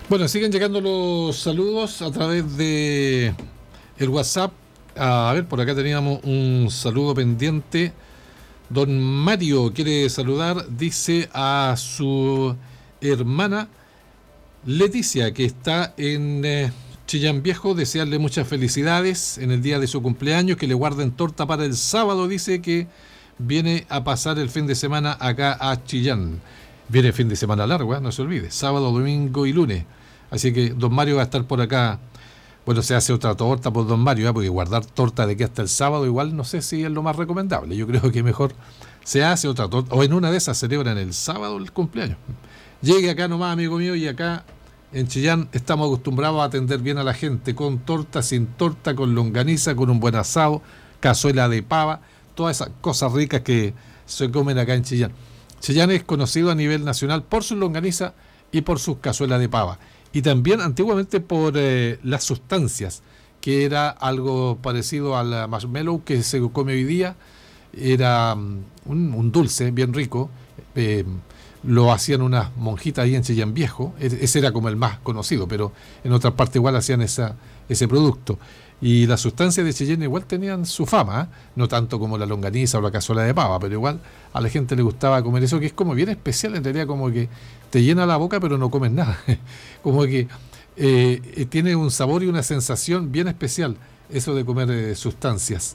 Bueno, siguen llegando los saludos a través de el WhatsApp. A ver, por acá teníamos un saludo pendiente. Don Mario quiere saludar, dice a su hermana Leticia, que está en Chillán Viejo, desearle muchas felicidades en el día de su cumpleaños, que le guarden torta para el sábado, dice que viene a pasar el fin de semana acá a Chillán. Viene el fin de semana largo, no se olvide, sábado, domingo y lunes. Así que don Mario va a estar por acá. Bueno, se hace otra torta por don Mario, porque guardar torta de aquí hasta el sábado igual no sé si es lo más recomendable. Yo creo que mejor se hace otra torta, o en una de esas celebran el sábado el cumpleaños. Llegue acá nomás, amigo mío, y acá en Chillán estamos acostumbrados a atender bien a la gente, con torta, sin torta, con longaniza, con un buen asado, cazuela de pava, todas esas cosas ricas que se comen acá en Chillán. Chillán es conocido a nivel nacional por sus longaniza y por sus cazuelas de pava. Y también antiguamente por las sustancias, que era algo parecido al marshmallow que se come hoy día. Era un dulce bien rico. Lo hacían unas monjitas ahí en Chillán Viejo. Ese era como el más conocido, pero en otras partes igual hacían ese producto. Y las sustancias de Chillán igual tenían su fama, ¿eh? No tanto como la longaniza o la cazuela de pava, pero igual a la gente le gustaba comer eso, que es como bien especial, en realidad como que te llena la boca pero no comes nada. Como que tiene un sabor y una sensación bien especial eso de comer sustancias.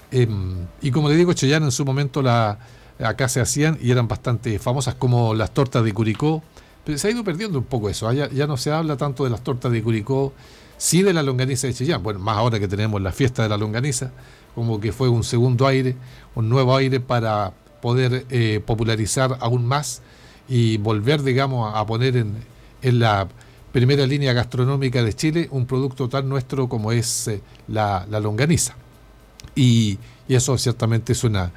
Y como le digo, Chillán en su momento acá se hacían y eran bastante famosas, como las tortas de Curicó. Pero se ha ido perdiendo un poco eso, ya no se habla tanto de las tortas de Curicó, sí de la longaniza de Chillán. Bueno, más ahora que tenemos la fiesta de la longaniza, como que fue un segundo aire, un nuevo aire para poder popularizar aún más y volver, digamos, a poner en la primera línea gastronómica de Chile un producto tan nuestro como es la longaniza. Y eso ciertamente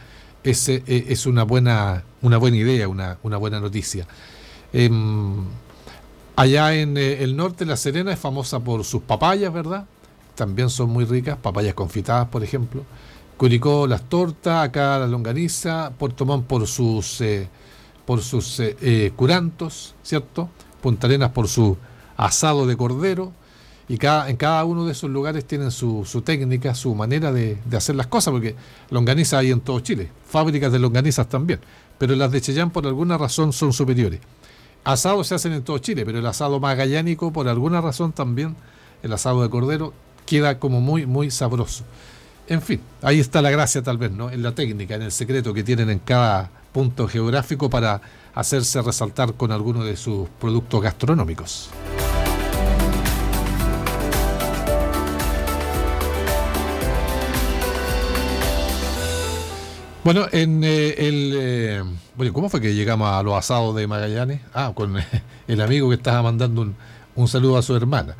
es una buena idea, una buena noticia. Allá en el norte, La Serena es famosa por sus papayas, ¿verdad? También son muy ricas, papayas confitadas, por ejemplo. Curicó, las tortas, acá la longaniza, Puerto Montt por sus curantos, ¿cierto? Punta Arenas por su asado de cordero. Y en cada uno de esos lugares tienen su técnica, su manera de hacer las cosas, porque longaniza hay en todo Chile, fábricas de longanizas también, pero las de Chillán por alguna razón son superiores. Asados se hacen en todo Chile, pero el asado magallánico, por alguna razón también, el asado de cordero, queda como muy, muy sabroso. En fin, ahí está la gracia tal vez, ¿no? En la técnica, en el secreto que tienen en cada punto geográfico para hacerse resaltar con alguno de sus productos gastronómicos. Bueno, bueno, ¿cómo fue que llegamos a los asados de Magallanes? Con el amigo que estaba mandando un saludo a su hermana.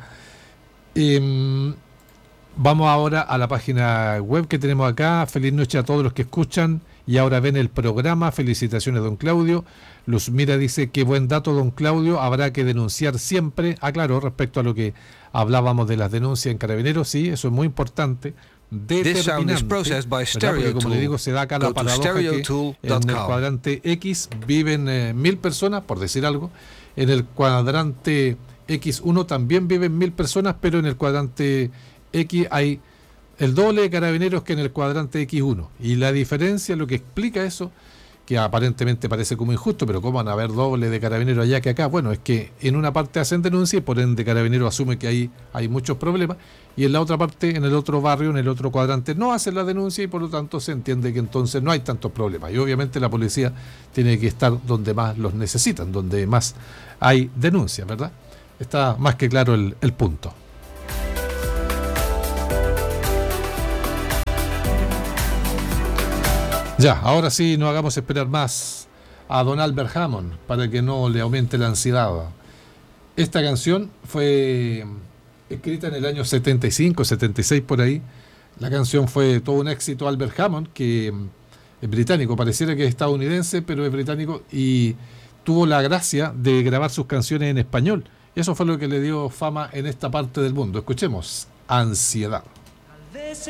Vamos ahora a la página web que tenemos acá. Feliz noche a todos los que escuchan y ahora ven el programa. Felicitaciones, don Claudio. Luz Mira dice, qué buen dato, don Claudio. Habrá que denunciar siempre. Claro, respecto a lo que hablábamos de las denuncias en Carabineros, sí, eso es muy importante. Determinante, porque como le digo, se da acá la paradoja que en el cuadrante X viven 1.000 personas, por decir algo. En el cuadrante X1 también viven 1.000 personas, pero en el cuadrante X hay el doble de carabineros que en el cuadrante X1. Y la diferencia, lo que explica eso, que aparentemente parece como injusto, pero ¿cómo van a haber doble de carabineros allá que acá? Bueno, es que en una parte hacen denuncia y por ende Carabineros asume que ahí hay muchos problemas, y en la otra parte, en el otro barrio, en el otro cuadrante, no hacen la denuncia y por lo tanto se entiende que entonces no hay tantos problemas. Y obviamente la policía tiene que estar donde más los necesitan, donde más hay denuncias, ¿verdad? Está más que claro el punto. Ya, ahora sí, no hagamos esperar más a don Albert Hammond para que no le aumente la ansiedad. Esta canción fue escrita en el año 75, 76 por ahí. La canción fue todo un éxito. Albert Hammond, que es británico, pareciera que es estadounidense, pero es británico y tuvo la gracia de grabar sus canciones en español. Eso fue lo que le dio fama en esta parte del mundo. Escuchemos Ansiedad.